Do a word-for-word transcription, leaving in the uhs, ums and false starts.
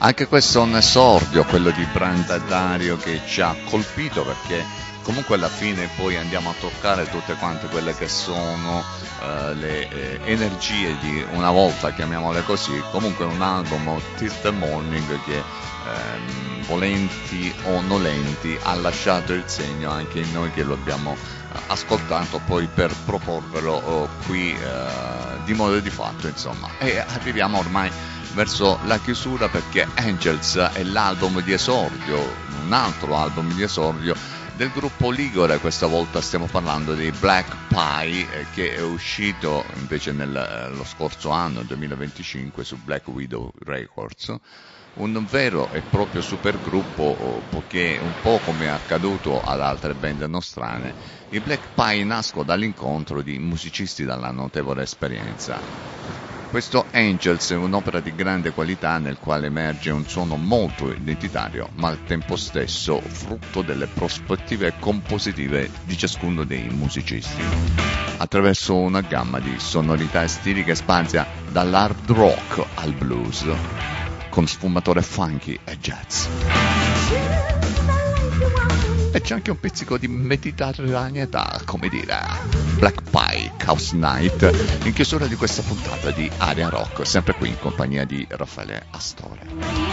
Anche questo è un esordio, quello di Branda Dario, che ci ha colpito, perché comunque alla fine poi andiamo a toccare tutte quante quelle che sono uh, le eh, energie di una volta, chiamiamole così. Comunque un album, Till the Morning, che ehm, volenti o nolenti ha lasciato il segno anche in noi che lo abbiamo ascoltato poi per proporvelo uh, qui uh, di modo di fatto, insomma. E arriviamo ormai verso la chiusura, perché Angels è l'album di esordio, un altro album di esordio del gruppo ligure. Questa volta stiamo parlando di Black Pie, eh, che è uscito invece nello scorso anno, duemilaventicinque, su Black Widow Records. Un vero e proprio supergruppo, poiché un po' come è accaduto ad altre band nostrane, i Black Pie nascono dall'incontro di musicisti dalla notevole esperienza. Questo Angels è un'opera di grande qualità nel quale emerge un suono molto identitario, ma al tempo stesso frutto delle prospettive compositive di ciascuno dei musicisti, attraverso una gamma di sonorità e stili che spazia dall'hard rock al blues, con sfumature funky e jazz. E c'è anche un pizzico di mediterraneità, come dire. Black Pie, Chaos Night, in chiusura di questa puntata di Area Rock, sempre qui in compagnia di Raffaele Astore.